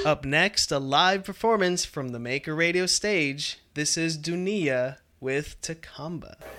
Up next, a live performance from the Maker Radio stage. This is Dunia with Takamba.